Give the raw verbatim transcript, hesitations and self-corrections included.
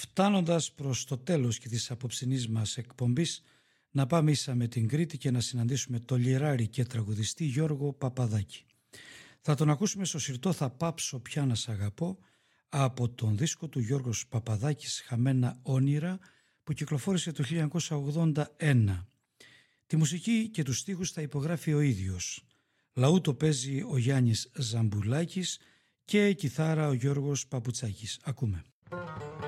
Φτάνοντας προς το τέλος και της απόψινής μας εκπομπής, να πάμε ίσα με την Κρήτη και να συναντήσουμε το λιράρι και τραγουδιστή Γιώργο Παπαδάκη. Θα τον ακούσουμε στο συρτό «Θα πάψω πια να σ' αγαπώ» από τον δίσκο του Γιώργος Παπαδάκης «Χαμένα όνειρα» που κυκλοφόρησε το χίλια εννιακόσια ογδόντα ένα. Τη μουσική και τους στίχους θα υπογράφει ο ίδιος. Λαούτο παίζει ο Γιάννης Ζαμπουλάκης και κιθάρα ο Γιώργος Παπουτσάκης. Ακούμε.